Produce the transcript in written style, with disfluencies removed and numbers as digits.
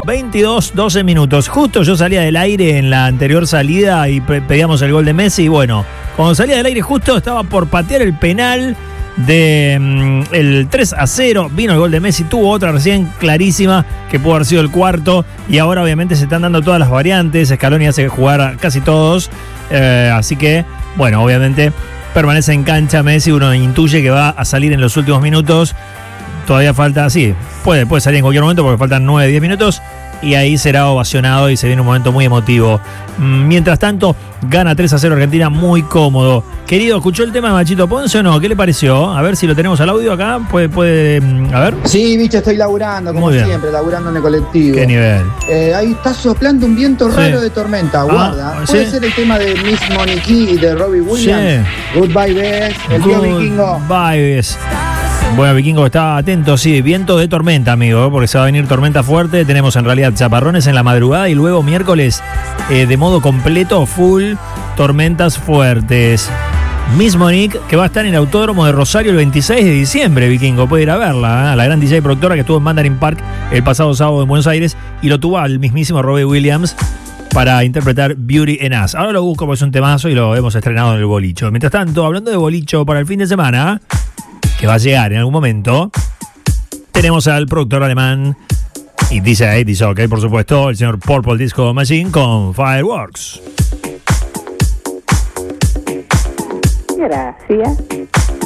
22-12 minutos. Justo yo salía del aire en la anterior salida y pedíamos el gol de Messi. Y bueno, cuando salía del aire justo estaba por patear el penal de el 3-0. Vino el gol de Messi, tuvo otra recién clarísima que pudo haber sido el cuarto. Y ahora obviamente se están dando todas las variantes. Scaloni hace jugar a casi todos. Así que, bueno, obviamente permanece en cancha Messi. Uno intuye que va a salir en los últimos minutos. Todavía falta, sí, puede salir en cualquier momento porque faltan 9-10 minutos y ahí será ovacionado y se viene un momento muy emotivo. Mientras tanto, gana 3-0 Argentina muy cómodo. Querido, ¿escuchó el tema de Machito Ponce o no? ¿Qué le pareció? A ver si lo tenemos al audio acá. ¿Puede a ver? Sí, bicho, estoy laburando, como siempre, laburando en el colectivo. ¿Qué nivel? Ahí está soplando un viento raro de tormenta, guarda. ¿Puede ser el tema de Miss Monique y de Robbie Williams? Sí. Goodbye, Bess. El tío Vikingo. Bye, Bess. Bueno, Vikingo está atento, sí, viento de tormenta, amigo, porque se va a venir tormenta fuerte. Tenemos en realidad chaparrones en la madrugada y luego miércoles de modo completo, full, tormentas fuertes. Miss Monique, que va a estar en el Autódromo de Rosario el 26 de diciembre, Vikingo, puede ir a verla, la gran DJ productora que estuvo en Mandarin Park el pasado sábado en Buenos Aires y lo tuvo al mismísimo Robbie Williams para interpretar Beauty and Us. Ahora lo busco porque es un temazo y lo hemos estrenado en el bolicho. Mientras tanto, hablando de bolicho para el fin de semana, que va a llegar en algún momento, tenemos al productor alemán y DJ, por supuesto, el señor Purple Disco Machine con Fireworks. Gracias.